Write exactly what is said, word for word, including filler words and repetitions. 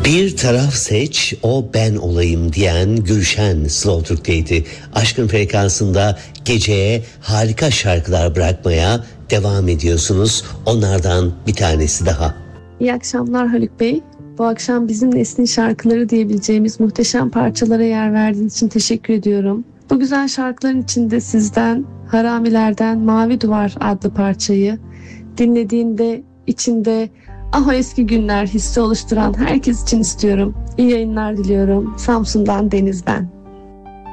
Bir taraf seç, o ben olayım diyen Gülşen Slow Türk'teydi. Aşkın Frekansı'nda geceye harika şarkılar bırakmaya devam ediyorsunuz. Onlardan bir tanesi daha. İyi akşamlar Haluk Bey. Bu akşam bizim neslin şarkıları diyebileceğimiz muhteşem parçalara yer verdiğiniz için teşekkür ediyorum. Bu güzel şarkıların içinde sizden Haramilerden Mavi Duvar adlı parçayı dinlediğinde içinde ah o eski günler hissi oluşturan herkes için istiyorum. İyi yayınlar diliyorum. Samsun'dan Deniz ben.